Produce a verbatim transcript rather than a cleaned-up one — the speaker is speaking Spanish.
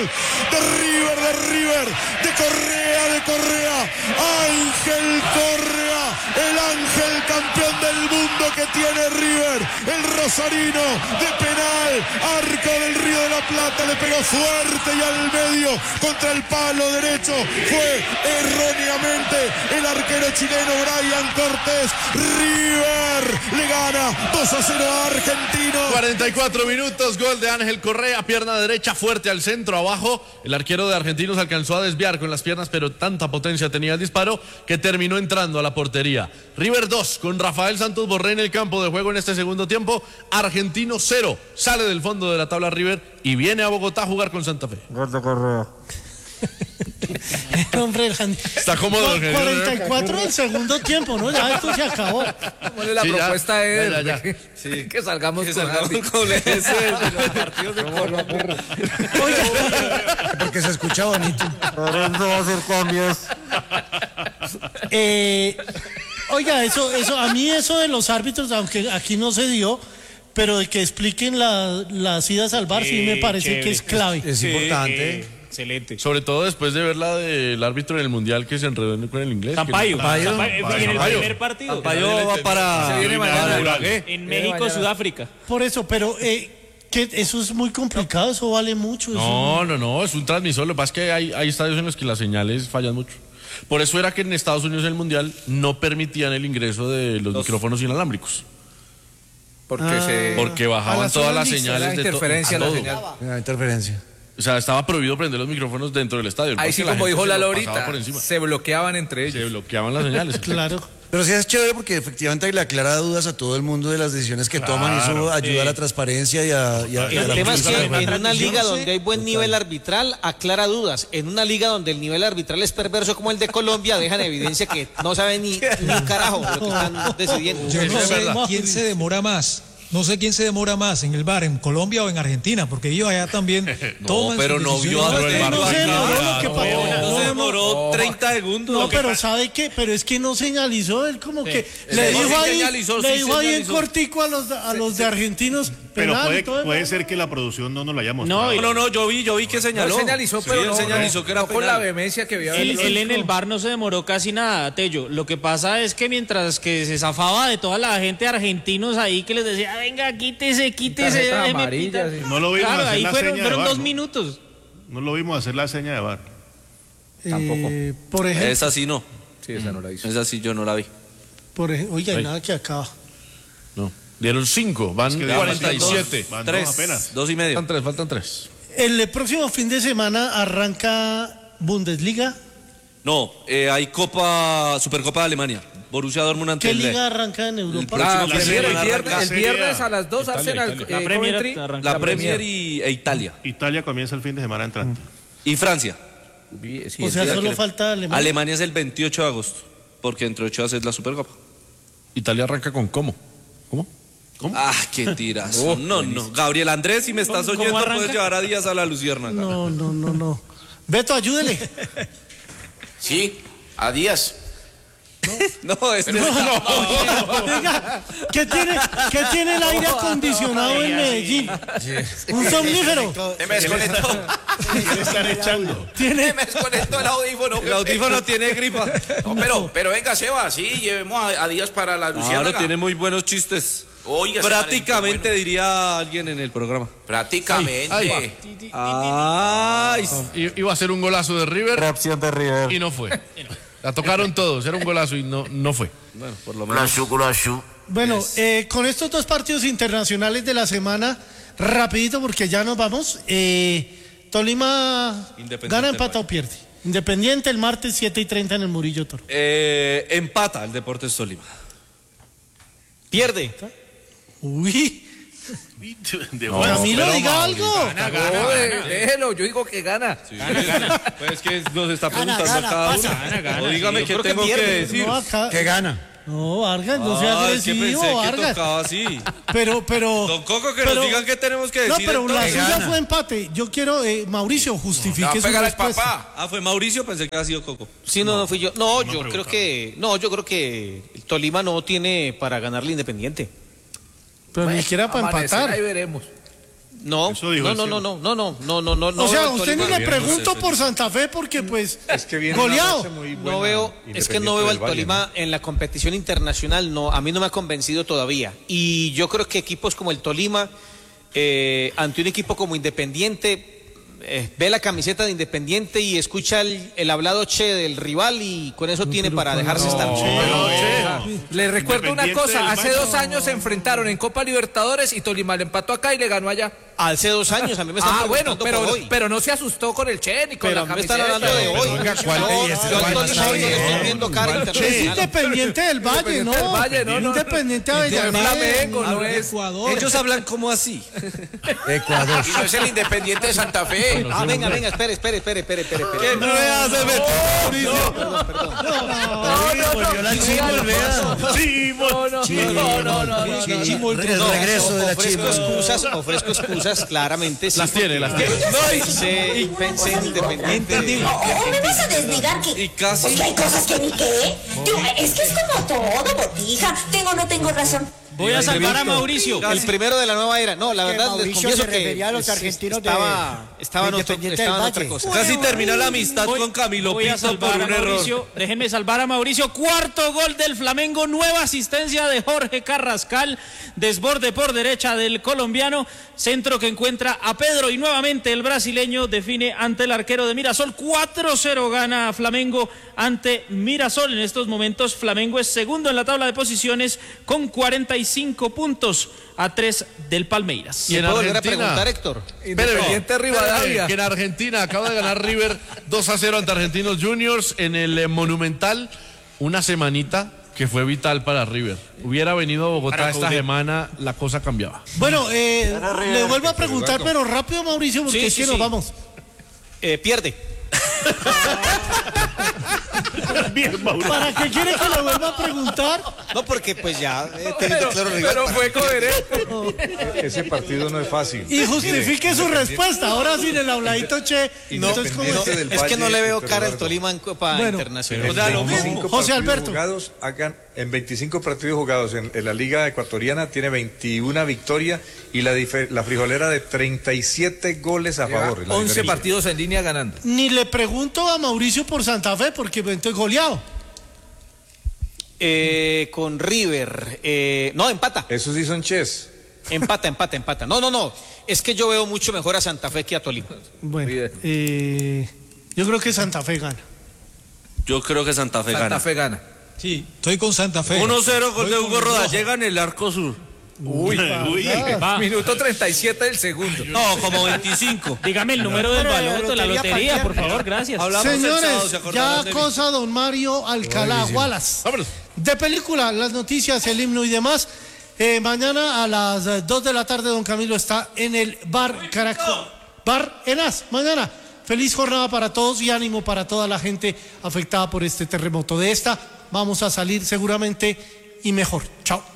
gol de River, de River, de Correa, de Correa, Ángel Correa, el ángel campeón del mundo que tiene River, el rosarino de penal, arco del Río de la Plata, le pegó fuerte y al medio contra el palo derecho, fue erróneamente el arquero chileno Brian Cortés. River le gana dos a cero a Argentino. cuarenta y cuatro minutos, gol de Ángel Correa, pierna derecha fuerte al centro, abajo. El arquero de Argentinos alcanzó a desviar con las piernas, pero tanta potencia tenía el disparo que terminó entrando a la portería. River dos, con Rafael Santos Borré en el campo de juego en este segundo tiempo. Argentino cero, sale del fondo de la tabla River y viene a Bogotá a jugar con Santa Fe. Gol de Correa. Hombre, está cómodo. cuarenta y cuatro del segundo tiempo, ¿no? Ya esto se acabó. ¿Cuál es la sí, propuesta ya, de ya, ya, ya. Sí, que salgamos que con, salgamos con ese de los partidos de porro. Porque se escucha bonito. Lorenzo va a hacer cambios. Eh, oiga, eso, eso, a mí eso de los árbitros, aunque aquí no se dio, pero de que expliquen la, las idas al bar, sí, sí me parece chévere. Que es clave. Es sí, importante. Eh, excelente. Sobre todo después de ver la del árbitro en el Mundial que se enredó con el inglés. Sampaio. Sampaio. Sampaio. En el primer partido. Sampaio va para... Se viene mañana. En México, Sudáfrica. Por eso, pero... Eh, que eso es muy complicado, eso vale mucho. Eso... No, no, no, es un transmisor. Lo que pasa es que hay, hay estadios en los que las señales fallan mucho. Por eso era que en Estados Unidos en el Mundial no permitían el ingreso de los, los... micrófonos inalámbricos. Porque ah, se... Porque bajaban todas las señales de to... interferencia to... la señal. La interferencia. O sea, estaba prohibido prender los micrófonos dentro del estadio. Ahí sí, como dijo Lalo ahorita, se bloqueaban entre ellos. Se bloqueaban las señales. Claro. Pero sí es chévere porque efectivamente le aclara dudas a todo el mundo de las decisiones que claro, toman y eso ayuda sí. a la transparencia y a, y a, y a el la tema es que en una liga no sé. donde hay buen nivel arbitral aclara dudas. En una liga donde el nivel arbitral es perverso como el de Colombia dejan evidencia que no saben ni, ni carajo lo que están decidiendo. Yo no sé quién se demora más. No sé quién se demora más, en el bar, en Colombia o en Argentina, porque ellos allá también no, toman pero no vio no, el bar. No se demoró, que no, no, no se demoró treinta segundos. No, pero ¿sabe qué? Pero es que no señalizó, él como sí. que sí. le dijo ahí, señalizó, le dijo sí, ahí en cortico a los, a los de argentinos. Pero puede, puede ser que la producción no nos la haya mostrado. No, no, no, yo vi, yo vi que señaló. No señalizó, pero sí, no, señalizó no, que era no con la vehemencia que había. Él, él en el bar no se demoró casi nada, Tello. Lo que pasa es que mientras que se zafaba de toda la gente argentinos ahí que les decía, venga, quítese, quítese. Amarilla, sí. No lo vimos claro, hacer ahí la fueron, seña fueron de bar, dos ¿no? minutos. No lo vimos hacer la seña de bar. Eh, Tampoco. Por ejemplo. Esa sí no. Sí, esa no la hizo. Esa sí yo no la vi. Por ejemplo, oiga, hay nada que acaba. No. Dieron cinco, van es que cuarenta y siete. Van tres, dos apenas. Dos y medio. Faltan tres, faltan tres. El próximo fin de semana arranca Bundesliga. No, eh, hay Copa, Supercopa de Alemania. Borussia Dortmund ante ¿Qué el liga arranca en Europa? La, el, Premier, el, viernes, el viernes a las dos Arsenal, eh, la Premier, la, la Premier y, e Italia. Italia comienza el fin de semana entrante. Y Francia. Sí, o sea, solo falta Alemania. Alemania es el veintiocho de agosto, porque entre ocho hace la Supercopa. Italia arranca con cómo. ¿Cómo? ¿Cómo? Ah, qué tiras. Oh, no, no. Gabriel Andrés, si me estás oyendo, puedes llevar a Díaz a la Luciérnaga. No, no, no, no. Beto, ayúdele. Sí, a Díaz. No, no, este no, no, no, no. Venga, ¿qué tiene, ¿qué tiene el aire acondicionado en Medellín? Sí. Un somnífero. Se me desconectó. Se están echando. ¿Tiene? Se me desconectó el audífono. El audífono tiene gripa. No, pero, pero venga, Seba, sí, llevemos a, a Díaz para la Luciana. Claro, tiene muy buenos chistes. Oiga, prácticamente bueno. Diría alguien en el programa. Prácticamente. Ay, ay. Ay. Iba a ser un golazo de River. Reacción de River. Y no fue. La tocaron todos, era un golazo y no, no fue. Bueno, por lo menos. Bueno, eh, con estos dos partidos internacionales de la semana, rapidito porque ya nos vamos. Eh, Tolima gana, empata o pierde. Independiente el martes siete y treinta en el Murillo Toro. Eh, empata el Deportes Tolima. Pierde. Uy. No, Camilo, diga Mauricio, algo. Gana, gana, no, gana. déjelo, yo digo que gana. Sí, gana, gana. Pues es que nos está preguntando gana, gana, cada pasa. uno. Gana, gana, o dígame sí, qué tengo que, que decir. No, acá... ¿Qué gana? No, Vargas, no ah, sea agresivo, es que pensé Vargas. que tocaba así. Pero, pero... Don Coco, que pero, nos digan qué tenemos que decir. No, pero la suya gana. fue empate. Yo quiero, eh, Mauricio, justifique no, su respuesta. papá. Ah, fue Mauricio, pensé que había sido Coco. Sí, no, no fui yo. No, yo creo que... No, yo creo que el Tolima no tiene para ganarle Independiente. Pero ni siquiera para empatar. Ahí veremos. No, Eso dijo no, el no, no, cielo. no, no, no, no, no, no. O sea, veo al usted ni Tolima. le pregunto por Santa Fe porque pues Es que viene una goleado. racha muy buena, No veo, es que no veo al Independiente del Valle, Tolima en la competición internacional, no, a mí no me ha convencido todavía. Y yo creo que equipos como el Tolima, eh, ante un equipo como Independiente, eh, ve la camiseta de Independiente y escucha el, el hablado che del rival y con eso tiene para dejarse estar. Le recuerdo una Independiente cosa, del hace Valle. dos años se enfrentaron en Copa Libertadores y Tolima le empató acá y le ganó allá. Hace dos años, a mí me están Ah, bueno, preguntando pero, por hoy. pero no se asustó con el Che ni con Pero la a mí me camiseta. están hablando de hoy. Oiga, ¿cuál Yo- de ese? yo al ¿Cuál Tolima está hoy no le bien? estoy viendo cara ¿Cuál internacional. Es Independiente del Valle, Independiente ¿no? del Valle, no, no. Independiente de De Avellaneda. Flamengo, no Habla de es. Ecuador. Ellos hablan como así. Ecuador. Y no es el Independiente de Santa Fe. Ah, venga, venga, espere, espere, espere, espere, espere. espere. ¿Qué rueda se metió, Mauricio? Perdón, perdón. Volvió la Chimol, vea. No, no, no, no, no, no. Chimol, El regreso de la Ofrezco Chimol. excusas, ofrezco excusas, claramente. Sí, Las tiene, las tiene. Pensé, pensé en Independiente. ¿O o me vas a desligar que, Y casi- pues que hay cosas que ni qué? Tú, es que es como todo, botija. Tengo o no tengo razón. Voy a salvar a Mauricio. El primero de la nueva era. No, la Que verdad, les Mauricio confieso se que refería a los es- argentinos de- estaba, estaba en, de otro, Independiente estaba en del otra Valle. cosa. Casi terminó la amistad Voy- con Camilo voy a Pinto por salvar a un error. Mauricio. Déjenme salvar a Mauricio. Cuarto gol del Flamengo. Nueva asistencia de Jorge Carrascal. Desborde por derecha del colombiano. Centro que encuentra a Pedro. Y nuevamente el brasileño define ante el arquero de Mirasol. cuatro cero gana Flamengo ante Mirasol. En estos momentos Flamengo es segundo en la tabla de posiciones con cuarenta y cinco puntos a tres del Palmeiras. Y en ¿Puedo volver a Argentina. preguntar, Héctor? Independiente Rivadavia. Que en Argentina acaba de ganar River dos a cero ante Argentinos Juniors en el eh, Monumental. Una semanita que fue vital para River. Hubiera venido a Bogotá esta semana, la cosa cambiaba. Bueno, eh, le vuelvo a preguntar, pero rápido, Mauricio, porque Sí, es sí, que nos sí. vamos. Eh, pierde. Bien, Mauricio. ¿Para qué quiere que le vuelva a preguntar? No, porque pues ya he tenido claro rival. Pero fue coherente. Ese partido no es fácil. Y justifique su respuesta. Ahora sin el habladito, che. Entonces, ¿cómo es? Independiente del Es que no Valle, le veo Héctor cara al Eduardo. Tolima en Copa Bueno, Internacional. En O sea, lo veinticinco mismo. José partidos Alberto. Jugados, hagan, en veinticinco partidos jugados en, en la Liga Ecuatoriana tiene veintiuna victorias y la, dife- la frijolera de treinta y siete goles a favor. la once diferencia. partidos en línea ganando. Ni le pregunto a Mauricio por Santa Fe, porque estoy goleado. Eh, con River. Eh, no, empata. Esos sí son chess. Empata, empata, empata. No, no, no. Es que yo veo mucho mejor a Santa Fe que a Tolima. Bueno, eh, yo creo que Santa Fe gana. Yo creo que Santa Fe Santa gana. Fe gana. Sí, estoy con Santa Fe. uno cero gol Voy de con Hugo el Roda. rojo. Llega en el arco sur. Uy, uy. Va. Minuto treinta y siete del segundo. No, como veinticinco. Dígame el número del Pero de baloto, la lotería lotería, para por viernes. favor, gracias. Hablamos el sábado, Señores, ¿se acordarán ya de mí? cosa don Mario Alcalá Wallace. Vámonos. De película, las noticias, el himno y demás. Eh, mañana a las eh, dos de la tarde, don Camilo está en el Bar Caracol. Bar Enas, mañana. Feliz jornada para todos y ánimo para toda la gente afectada por este terremoto. De esta vamos a salir seguramente y mejor. Chao.